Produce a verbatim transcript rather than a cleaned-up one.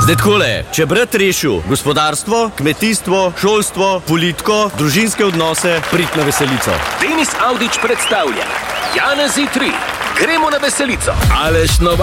Zdaj takole, če brat rešil gospodarstvo, kmetijstvo, šolstvo, politiko, družinske odnose, prid na veselico. Denis Avdić predstavlja Janezi tri. Gremo na veselico. Aleš Novak.